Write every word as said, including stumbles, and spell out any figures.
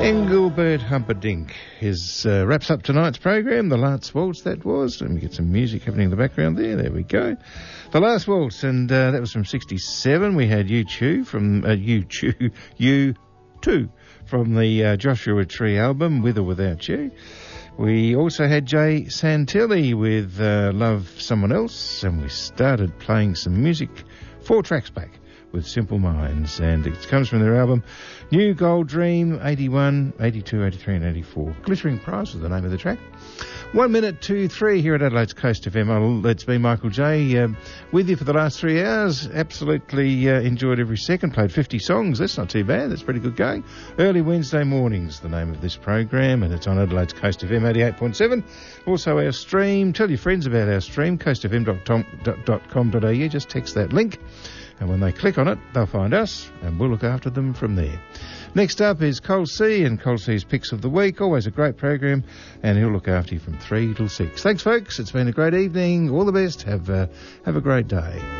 Engelbert Humperdinck is, uh, wraps up tonight's program. The Last Waltz, that was. Let me get some music happening in the background there. There we go. The Last Waltz, and uh, that was from sixty-seven. We had U two from uh, U two, U two from the uh, Joshua Tree album, With or Without You. We also had Jay Santilli with uh, Love Someone Else, and we started playing some music four tracks back with Simple Minds, and it comes from their album New Gold Dream, eighty-one, eighty-two, eighty-three and eighty-four. Glittering Prize was the name of the track. One minute to three here at Adelaide's Coast F M. It's been Michael J. Um, with you for the last three hours. Absolutely uh, enjoyed every second. Played fifty songs. That's not too bad. That's pretty good going. Early Wednesday Mornings, the name of this program, and it's on Adelaide's Coast F M eighty-eight point seven. Also our stream. Tell your friends about our stream, coast f m dot com dot a u. Just text that link, and when they click on it, they'll find us, and we'll look after them from there. Next up is Cole C and Cole C's Picks of the Week. Always a great program, and he'll look after you from three till six. Thanks, folks. It's been a great evening. All the best. Have, uh, have a great day.